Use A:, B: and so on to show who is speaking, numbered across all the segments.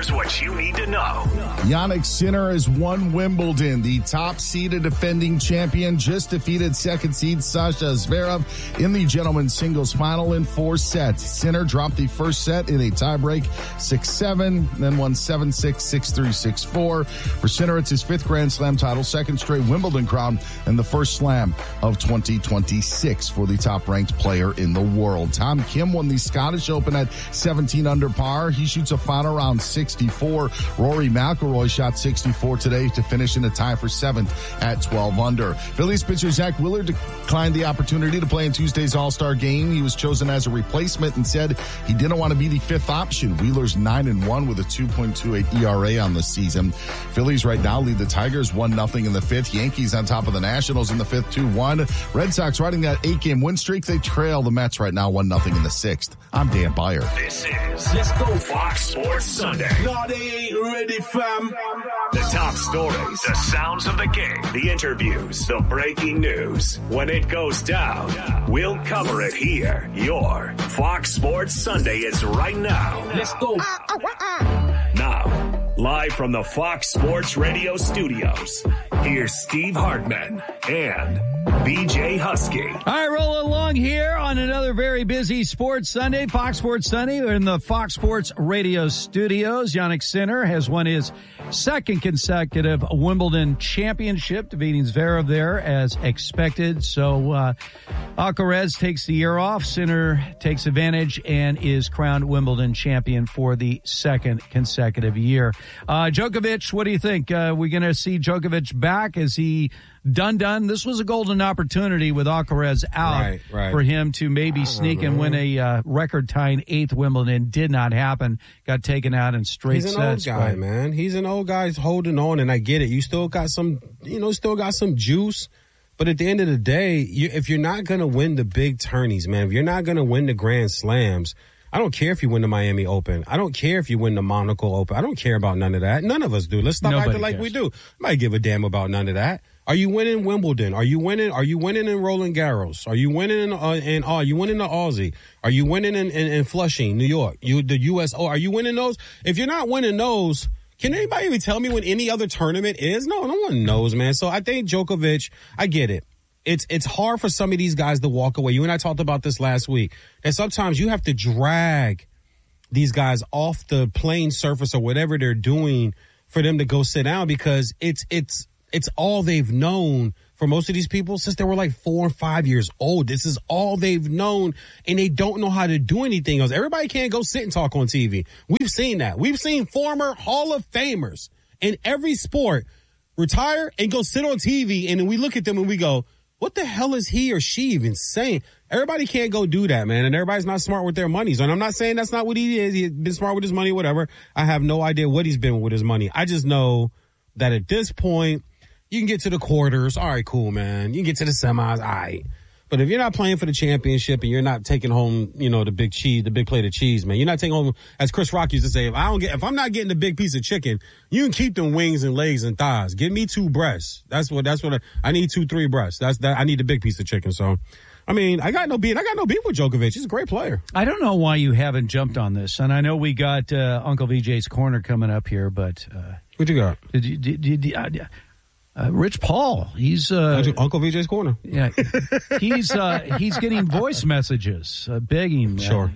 A: Here's what you need to know.
B: Jannik Sinner has won Wimbledon. The top-seeded defending champion just defeated second seed Sasha Zverev in the gentlemen's singles final in 4 sets. Sinner dropped the first set in a tiebreak 6-7, then won 7-6, 6-3, 6-4. For Sinner, it's his 5th Grand Slam title, 2nd straight Wimbledon crown, and the first slam of 2026 for the top-ranked player in the world. Tom Kim won the Scottish Open at 17 under par. He shoots a final round 64. Rory McIlroy shot 64 today to finish in a tie for 7th at 12 under. Phillies pitcher Zach Wheeler declined the opportunity to play in Tuesday's All-Star game. He was chosen as a replacement and said he didn't want to be the 5th option. Wheeler's 9-1 with a 2.28 ERA on the season. Phillies right now lead the Tigers 1-0 in the 5th. Yankees on top of the Nationals in the 5th, 2-1. Red Sox riding that 8-game win streak. They trail the Mets right now 1-0 in the 6th. I'm Dan Beyer.
A: This is Let's Go Fox Sports Sunday.
C: No, they ain't ready, fam.
A: The top stories, the sounds of the game, the interviews, the breaking news. When it goes down, we'll cover it here. Your Fox Sports Sunday is right now.
C: Let's go.
A: Now, live from the Fox Sports Radio studios, here's Steve Hartman and BJ Husky.
D: All right, rolling along here on another very busy Sports Sunday, Fox Sports Sunday. We're in the Fox Sports Radio studios. Jannik Sinner has won his 2nd consecutive Wimbledon championship, defeating Zverev there as expected. So Alcaraz takes the year off. Sinner takes advantage and is crowned Wimbledon champion for the 2nd consecutive year. Djokovic, what do you think? We're going to see Djokovic back? Is he done? This was a golden opportunity with Alcaraz out for him to maybe sneak and win a record-tying 8th Wimbledon. Did not happen. Got taken out in straight sets.
E: He's an old guy, man. He's an old guy holding on, and I get it. You still got some, still got some juice. But at the end of the day, if you're not going to win the big tourneys, man, if you're not going to win the Grand Slams, I don't care if you win the Miami Open. I don't care if you win the Monaco Open. I don't care about none of that. None of us do. Let's stop acting like we do. Nobody give a damn about none of that. Are you winning Wimbledon? Are you winning in Roland Garros? Are you winning are you winning the Aussie? Are you winning in Flushing, New York? The USO? Are you winning those? If you're not winning those, can anybody even tell me when any other tournament is? No one knows, man. So I think Djokovic, I get it. It's hard for some of these guys to walk away. You and I talked about this last week. That sometimes you have to drag these guys off the playing surface or whatever they're doing for them to go sit down, because it's all they've known for most of these people since they were like 4 or 5 years old. This is all they've known, and they don't know how to do anything else. Everybody can't go sit and talk on TV. We've seen that. We've seen former Hall of Famers in every sport retire and go sit on TV, and then we look at them and we go, what the hell is he or she even saying? Everybody can't go do that, man, and everybody's not smart with their money. So, and I'm not saying that's not what he is. He's been smart with his money, whatever. I have no idea what he's been with his money. I just know that at this point, you can get to the quarters. All right, cool, man. You can get to the semis. All right. But if you're not playing for the championship and you're not taking home, the big cheese, the big plate of cheese, man, you're not taking home, as Chris Rock used to say, if I'm not getting the big piece of chicken, you can keep them wings and legs and thighs. Give me 2 breasts. That's what I need 2-3 breasts. I need the big piece of chicken. So, I mean, I got no beef with Djokovic. He's a great player.
D: I don't know why you haven't jumped on this. And I know we got, Uncle VJ's Corner coming up here, but,
E: what you got?
D: Rich Paul, he's
E: Uncle VJ's Corner.
D: Yeah, he's getting voice messages begging.
E: Sure.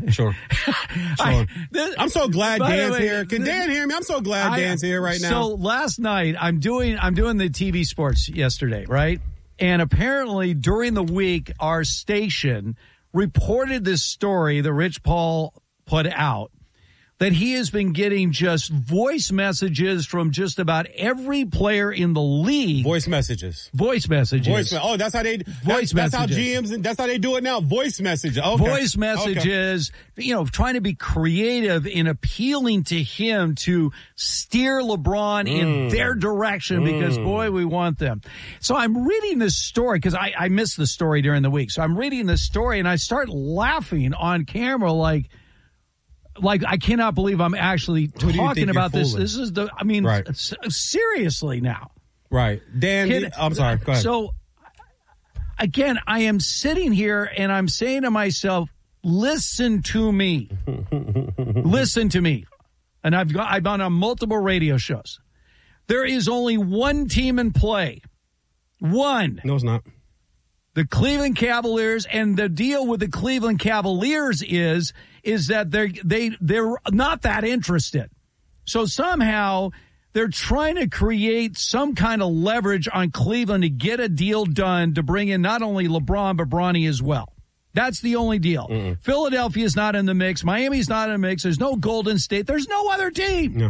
E: I'm so glad Dan's here. Can Dan hear me? I'm so glad Dan's here right now.
D: So last night I'm doing the TV sports yesterday, right? And apparently during the week our station reported this story that Rich Paul put out, that he has been getting just voice messages from just about every player in the league.
E: Voice messages.
D: That's
E: how they. That's how GMs and that's how they do it now. Voice messages. Okay.
D: Voice messages. Okay. Trying to be creative in appealing to him to steer LeBron in their direction because boy, we want them. So I'm reading this story because I missed the story during the week. So I'm reading this story and I start laughing on camera like I cannot believe I'm actually talking about this. This is seriously now.
E: Right. Dan, I'm sorry. Go ahead.
D: So, again, I am sitting here and I'm saying to myself, listen to me. Listen to me. and I've been on multiple radio shows. There is only one team in play. One.
E: No, it's not.
D: The Cleveland Cavaliers, and the deal with the Cleveland Cavaliers is that they're not that interested. So somehow they're trying to create some kind of leverage on Cleveland to get a deal done to bring in not only LeBron, but Bronny as well. That's the only deal.
E: Mm-mm.
D: Philadelphia's not in the mix. Miami's not in the mix. There's no Golden State. There's no other team.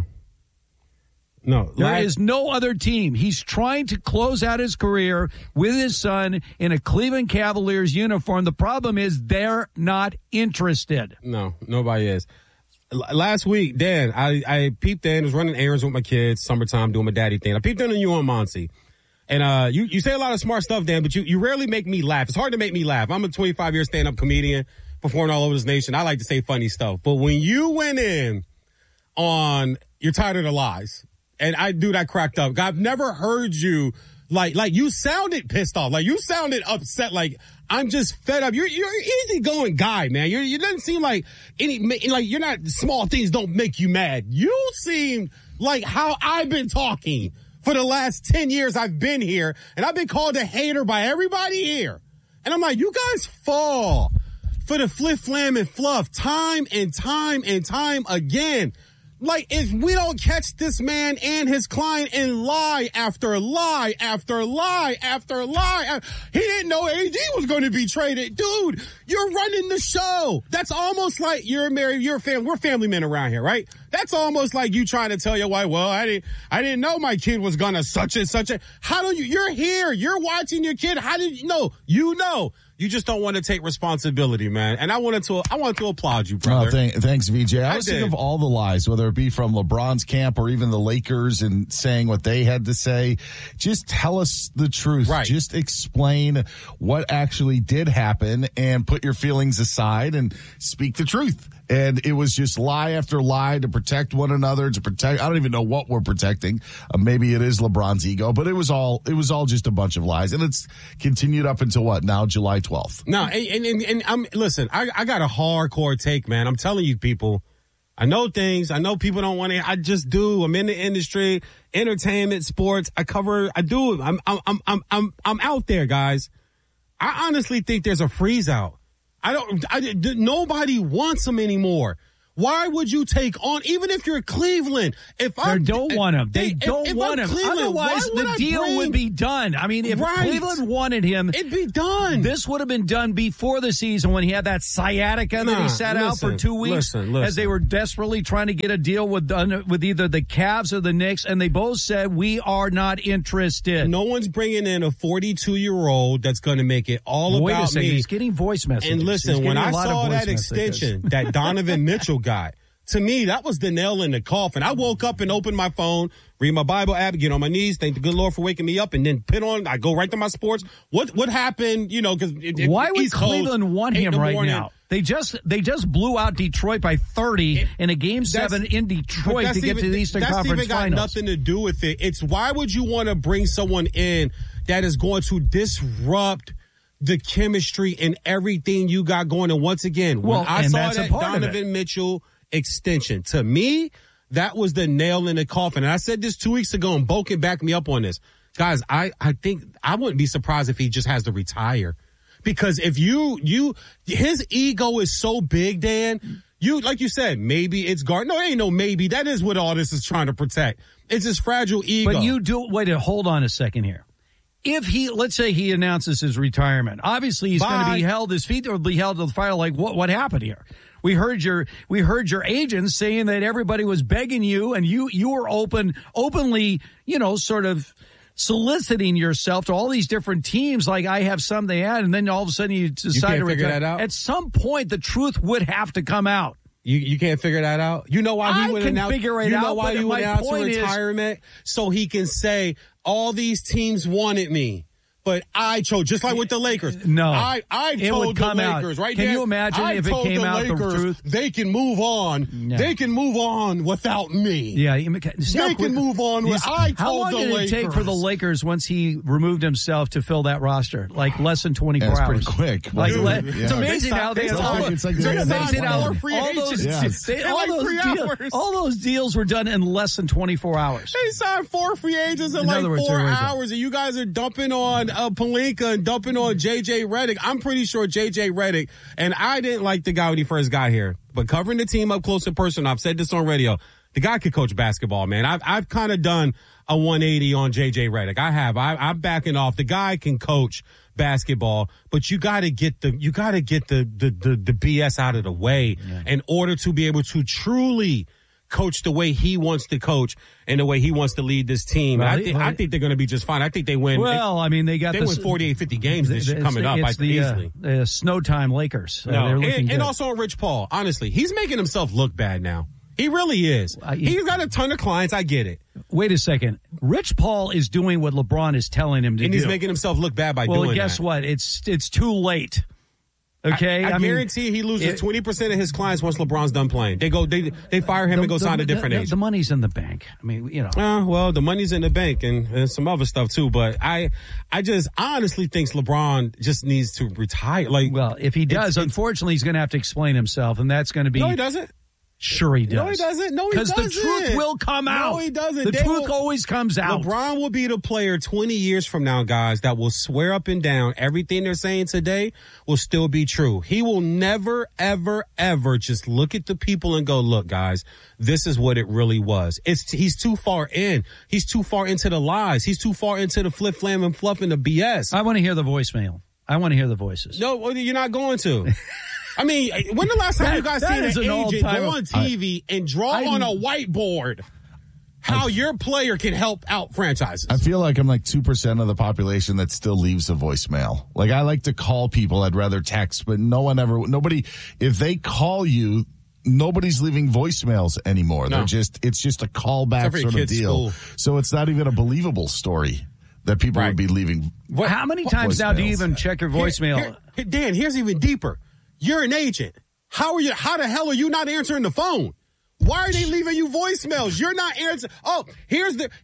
E: No.
D: There is no other team. He's trying to close out his career with his son in a Cleveland Cavaliers uniform. The problem is they're not interested.
E: No, nobody is. Last week, Dan, I peeped in, was running errands with my kids, summertime, doing my daddy thing. I peeped in on you on Monty. And you say a lot of smart stuff, Dan, but you rarely make me laugh. It's hard to make me laugh. I'm a 25-year stand-up comedian, performing all over this nation. I like to say funny stuff. But when you went in on You're Tired of the Lies, and I cracked up. I've never heard you like you sounded pissed off. Like you sounded upset. Like I'm just fed up. You're an easygoing guy, man. You doesn't seem like you're not, small things don't make you mad. You seem like how I've been talking for the last 10 years I've been here, and I've been called a hater by everybody here. And I'm like, you guys fall for the flip, flam, and fluff time and time and time again. Like, if we don't catch this man and his client in lie after lie after lie after lie, he didn't know AD was going to be traded. Dude, you're running the show. That's almost like you're married, we're family men around here, right? That's almost like you trying to tell your wife, well, I didn't know my kid was going to such and such. You're here, you're watching your kid. How did you know? You just don't want to take responsibility, man. And I wanted to applaud you, brother.
B: Thanks, VJ. I was thinking of all the lies, whether it be from LeBron's camp or even the Lakers and saying what they had to say. Just tell us the truth.
E: Right.
B: Just explain what actually did happen and put your feelings aside and speak the truth. And it was just lie after lie to protect one another, I don't even know what we're protecting. Maybe it is LeBron's ego, but it was all just a bunch of lies. And it's continued up until what now, July 12th.
E: No, and listen, I got a hardcore take, man. I'm telling you people, I know things. I know people don't want to, I just do. I'm in the industry, entertainment, sports. I do. I'm out there, guys. I honestly think there's a freeze out. Nobody wants him anymore. Why would you take on, even if you're Cleveland? They
D: don't want him. They don't want him. Otherwise, the deal would be done. I mean, if Cleveland wanted him,
E: it'd be done.
D: This would have been done before the season when he had that sciatica that he sat out for 2 weeks as they were desperately trying to get a deal with either the Cavs or the Knicks, and they both said, we are not interested.
E: No one's bringing in a 42-year-old that's going to make it all about me.
D: Wait a second, he's getting voice messages.
E: And listen, when I saw that extension, that Donovan Mitchell guy, to me, that was the nail in the coffin. I woke up and opened my phone, read my Bible app, get on my knees, thank the good Lord for waking me up, and then I go right to my sports. What happened? Because
D: why would Cleveland want him right now? They just blew out Detroit by 30 in a Game 7 in Detroit to get to the Eastern Conference Finals.
E: That's even got nothing to do with it. It's why would you want to bring someone in that is going to disrupt the chemistry and everything you got going? And once again, when I saw that Donovan Mitchell extension, to me, that was the nail in the coffin. And I said this 2 weeks ago, and Bo can back me up on this. Guys, I think I wouldn't be surprised if he just has to retire. Because if his ego is so big, Dan, like you said, maybe it's guard. No, it ain't no maybe. That is what all this is trying to protect. It's his fragile ego.
D: But hold on a second here. If let's say he announces his retirement, obviously he's going to be held, his feet will be held to the fire. Like what happened here? We heard your agents saying that everybody was begging you, and you were openly, sort of soliciting yourself to all these different teams. Like, I have some they had, and then all of a sudden you decide to retire.
E: That out?
D: At some point, the truth would have to come out.
E: You can't figure that out? You know why he would announce?
D: You know
E: why he would announce a retirement? So he can say, all these teams wanted me, but I chose, just like with the Lakers.
D: No.
E: I
D: It
E: told
D: would
E: the
D: come out.
E: Lakers, right?
D: Can
E: Dan?
D: you imagine
E: I
D: if it
E: told
D: came
E: the
D: out the
E: Lakers
D: truth?
E: they can move on.
D: Yeah.
E: They can move on without me.
D: Yeah,
E: They can move on. I
D: How long
E: told the
D: did
E: Lakers.
D: it take for the Lakers once he removed himself to fill that roster? Like less than 24
B: That's
D: hours.
B: pretty quick.
D: Like,
B: Dude,
D: it's amazing how they
B: It's
D: all,
B: like- it's like
D: it's
B: they're
D: amazing
B: gonna
D: how
B: sign
E: free
D: all those,
B: agents.
D: they-
E: in
D: all,
E: like
D: those
E: 3
D: deals,
E: hours.
D: all those deals were done in less than 24 hours.
E: They signed 4 free agents in like
D: other words,
E: 4
D: they're right there.
E: hours, and you guys are dumping on Pelinka and dumping on J.J. Redick. I'm pretty sure J.J. Redick, and I didn't like the guy when he first got here, but covering the team up close and personal, I've said this on radio, the guy could coach basketball, man. I've kind of done a 180 on J.J. Redick. I have. I'm backing off. The guy can coach basketball, but you got to get the BS out of the way in order to be able to truly coach the way he wants to coach and the way he wants to lead this team.
D: Well,
E: And I think they're going to be just fine. I think they win.
D: Well, I mean, they got
E: They
D: this,
E: win 48, 50 games this year coming up.
D: It's the
E: easily.
D: snow time Lakers.
E: No.
D: They're looking good.
E: And also on Rich Paul. Honestly, he's making himself look bad now. He really is. He's got a ton of clients. I get it.
D: Wait a second. Rich Paul is doing what LeBron is telling him to do.
E: And he's making himself look bad by doing that.
D: Well, guess what? It's too late. Okay,
E: I
D: mean,
E: guarantee he loses 20% of his clients once LeBron's done playing. They fire him and go sign a different agent.
D: The money's in the bank. I mean, you know.
E: Well, the money's in the bank and some other stuff too. But I honestly think LeBron just needs to retire. Like,
D: well, if he does, unfortunately, he's going to have to explain himself, and that's going to be.
E: No, he doesn't.
D: Sure he does.
E: No, he doesn't. No, he doesn't.
D: Because the truth will come out.
E: No, he doesn't.
D: The truth always comes out.
E: LeBron will be the player 20 years from now, guys, that will swear up and down everything they're saying today will still be true. He will never, ever, ever just look at the people and go, look, guys, this is what it really was. He's too far in. He's too far into the lies. He's too far into the flip, flam, and fluff and the BS.
D: I want to hear the voicemail. I want to hear the voices.
E: No, you're not going to. I mean, when the last time you guys seen an agent go on TV and draw on a whiteboard how your player can help out franchises?
B: I feel like I'm like 2% of the population that still leaves a voicemail. Like I like to call people. I'd rather text, but nobody, if they call you, nobody's leaving voicemails anymore.
E: No.
B: It's just a callback sort of deal. So it's not even a believable story that people would be leaving.
D: How many times now do you even check your voicemail?
E: Dan, here's even deeper. You're an agent. How the hell are you not answering the phone? Why are they leaving you voicemails? You're not answering. Oh, here's the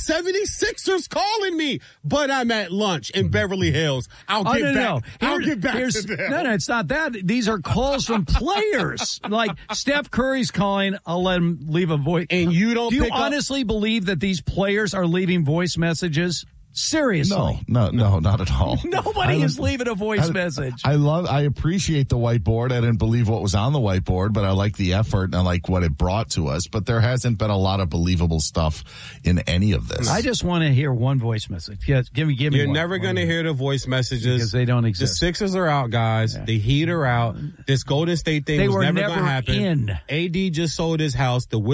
E: 76ers calling me, but I'm at lunch in Beverly Hills. I'll get back to them.
D: No, it's not that. These are calls from players. Like Steph Curry's calling, I'll let him leave a voice.
E: And you don't
D: Do you
E: pick up-
D: honestly believe that these players are leaving voice messages? Seriously.
B: No, not at all.
D: Nobody is leaving a voice message.
B: I appreciate the whiteboard. I didn't believe what was on the whiteboard, but I like the effort and I like what it brought to us. But there hasn't been a lot of believable stuff in any of this.
D: I just want to hear one voice message. Yes, give me
E: You're
D: one.
E: never going to hear the voice messages.
D: Because they don't exist.
E: The Sixers are out, guys. Yeah. The Heat are out. This Golden State thing was never going to happen.
D: In.
E: AD just sold his house. The